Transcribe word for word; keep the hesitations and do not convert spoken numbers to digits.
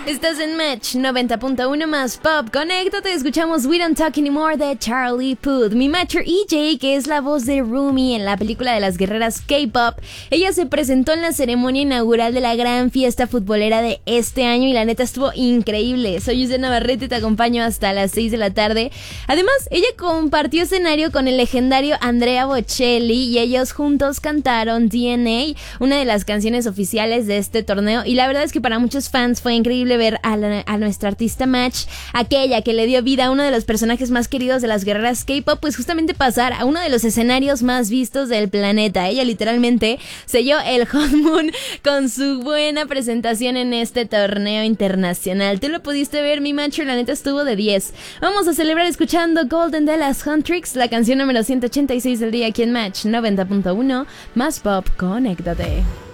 Estás en Match noventa punto uno más Pop. Conéctate, escuchamos We Don't Talk Anymore de Charlie Puth. Mi matcher E J, que es la voz de Rumi en la película de las guerreras K-Pop, ella se presentó en la ceremonia inaugural de la gran fiesta futbolera de este año y la neta estuvo increíble. Soy Yusel Navarrete y te acompaño hasta las seis de la tarde. Además, ella compartió escenario con el legendario Andrea Bocelli y ellos juntos cantaron D N A, una de las canciones oficiales de este torneo, y la verdad es que para muchos fans fue increíble ver a, la, a nuestra artista Match, aquella que le dio vida a uno de los personajes más queridos de las guerreras K-Pop, pues justamente pasar a uno de los escenarios más vistos del planeta. Ella literalmente selló el Hot Moon con su buena presentación en este torneo internacional. Tú lo pudiste ver, mi Match, la neta estuvo de diez. Vamos a celebrar escuchando Golden de las Huntrix, la canción número ciento ochenta y seis del día aquí en Match noventa punto uno más Pop. Conéctate.